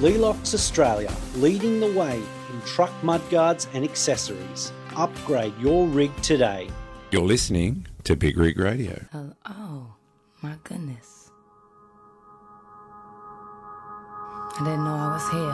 Lelox Australia, leading the way in truck mudguards and accessories. Upgrade your rig today. You're listening to Big Rig Radio. Oh, my goodness. I didn't know I was here.